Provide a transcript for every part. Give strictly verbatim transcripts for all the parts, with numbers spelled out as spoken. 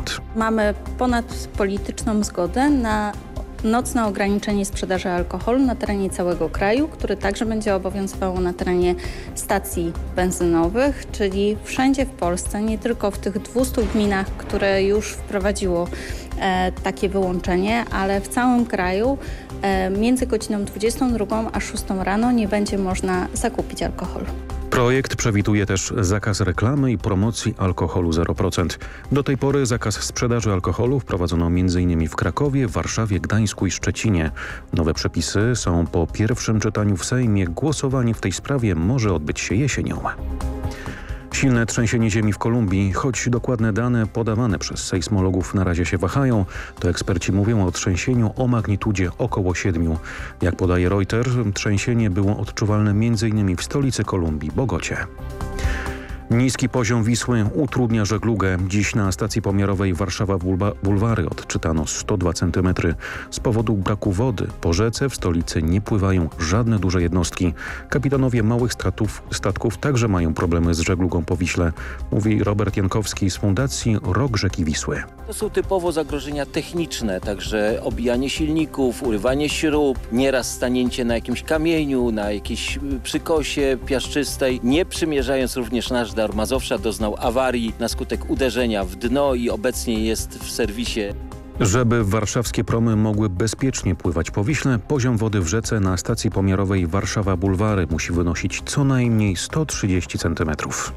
procent. Mamy ponadpolityczną zgodę na nocne ograniczenie sprzedaży alkoholu na terenie całego kraju, który także będzie obowiązywało na terenie stacji benzynowych, czyli wszędzie w Polsce, nie tylko w tych dwustu gminach, które już wprowadziło e, takie wyłączenie, ale w całym kraju e, między godziną dwudziestą drugą a szóstą rano nie będzie można zakupić alkoholu. Projekt przewiduje też zakaz reklamy i promocji alkoholu zero procent. Do tej pory zakaz sprzedaży alkoholu wprowadzono między innymi w Krakowie, Warszawie, Gdańsku i Szczecinie. Nowe przepisy są po pierwszym czytaniu w Sejmie. Głosowanie w tej sprawie może odbyć się jesienią. Silne trzęsienie ziemi w Kolumbii, choć dokładne dane podawane przez sejsmologów na razie się wahają, to eksperci mówią o trzęsieniu o magnitudzie około siedmiu. Jak podaje Reuters, trzęsienie było odczuwalne między innymi w stolicy Kolumbii, Bogocie. Niski poziom Wisły utrudnia żeglugę. Dziś na stacji pomiarowej Warszawa-Bulwary odczytano sto dwa centymetry. Z powodu braku wody po rzece w stolicy nie pływają żadne duże jednostki. Kapitanowie małych statów, statków także mają problemy z żeglugą po Wiśle, mówi Robert Jankowski z Fundacji Rok Rzeki Wisły. To są typowo zagrożenia techniczne, także obijanie silników, urywanie śrub, nieraz stanięcie na jakimś kamieniu, na jakiejś przykosie piaszczystej, nie przymierzając również nasz Dar Mazowsza doznał awarii na skutek uderzenia w dno i obecnie jest w serwisie. Żeby warszawskie promy mogły bezpiecznie pływać po Wiśle, poziom wody w rzece na stacji pomiarowej Warszawa-Bulwary musi wynosić co najmniej sto trzydzieści centymetrów.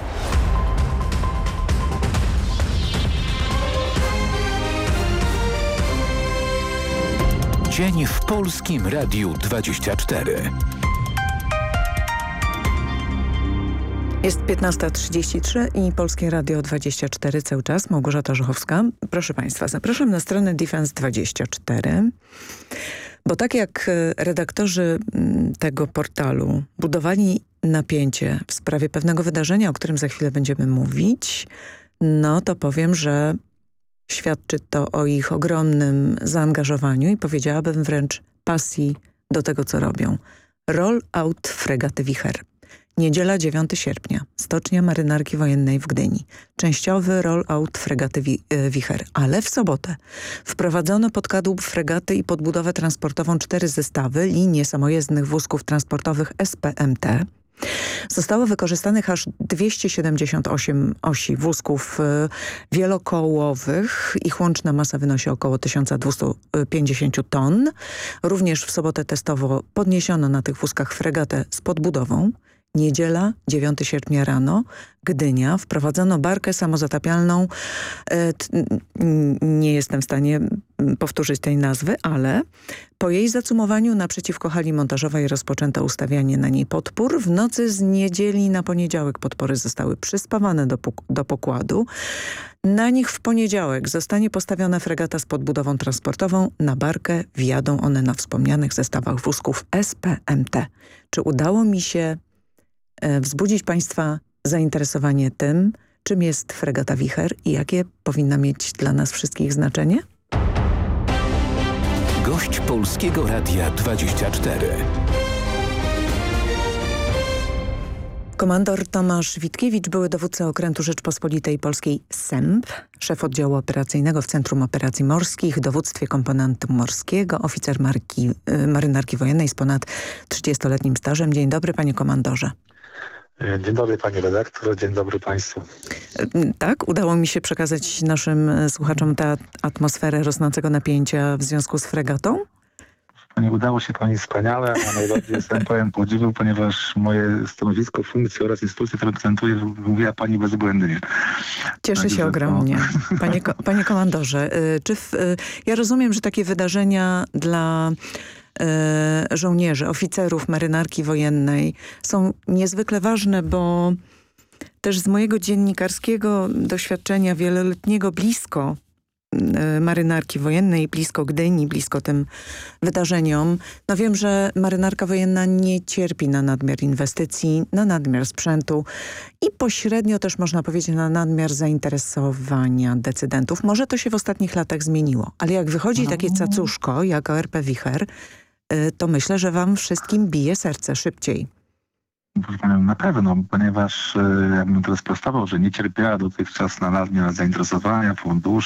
Dzień w Polskim Radiu dwadzieścia cztery. Jest piętnasta trzydzieści trzy i Polskie Radio dwadzieścia cztery cały czas. Małgorzata Żuchowska. Proszę Państwa, zapraszam na stronę Defense dwadzieścia cztery, bo tak jak redaktorzy tego portalu budowali napięcie w sprawie pewnego wydarzenia, o którym za chwilę będziemy mówić, no to powiem, że świadczy to o ich ogromnym zaangażowaniu i powiedziałabym wręcz pasji do tego, co robią. Roll out fregaty Wicher. Niedziela dziewiątego sierpnia. Stocznia Marynarki Wojennej w Gdyni. Częściowy roll-out fregaty Wicher. Ale w sobotę wprowadzono pod kadłub fregaty i podbudowę transportową cztery zestawy linii samojezdnych wózków transportowych S P M T. Zostało wykorzystanych aż dwieście siedemdziesiąt osiem osi wózków y, wielokołowych. Ich łączna masa wynosi około tysiąc dwieście pięćdziesiąt ton. Również w sobotę testowo podniesiono na tych wózkach fregatę z podbudową. Niedziela, dziewiątego sierpnia rano, Gdynia. Wprowadzono barkę samozatapialną. E, t, nie jestem w stanie powtórzyć tej nazwy, ale po jej zacumowaniu naprzeciwko hali montażowej rozpoczęto ustawianie na niej podpór. W nocy z niedzieli na poniedziałek podpory zostały przyspawane do, do pokładu. Na nich w poniedziałek zostanie postawiona fregata z podbudową transportową. Na barkę wjadą one na wspomnianych zestawach wózków S P M T. Czy udało mi się wzbudzić Państwa zainteresowanie tym, czym jest fregata Wicher i jakie powinna mieć dla nas wszystkich znaczenie? Gość Polskiego Radia dwadzieścia cztery. Komandor Tomasz Witkiewicz, były dowódca Okrętu Rzeczpospolitej Polskiej S E M P, szef oddziału operacyjnego w Centrum Operacji Morskich, dowództwie komponentu morskiego, oficer marki, Marynarki Wojennej z ponad trzydziestoletnim stażem. Dzień dobry, panie komandorze. Dzień dobry pani redaktor, dzień dobry państwu. Tak, udało mi się przekazać naszym słuchaczom tę atmosferę rosnącego napięcia w związku z fregatą? Pani, udało się pani wspaniale, a najbardziej jestem pełen podziwu, ponieważ moje stanowisko, funkcję oraz instytucję, które reprezentuję, mówiła pani bezbłędnie. Cieszę Także się ogromnie. To... Panie, panie komandorze, czy w, ja rozumiem, że takie wydarzenia dla y, żołnierzy, oficerów Marynarki Wojennej są niezwykle ważne, bo też z mojego dziennikarskiego doświadczenia wieloletniego blisko Marynarki Wojennej, blisko Gdyni, blisko tym wydarzeniom. No wiem, że Marynarka Wojenna nie cierpi na nadmiar inwestycji, na nadmiar sprzętu i pośrednio też można powiedzieć na nadmiar zainteresowania decydentów. Może to się w ostatnich latach zmieniło, ale jak wychodzi takie cacuszko jak O R P Wicher, to myślę, że wam wszystkim bije serce szybciej. Proszę panią, na pewno, ponieważ ja bym to sprostował, że nie cierpiała dotychczas na nadmiar zainteresowania, funduszy,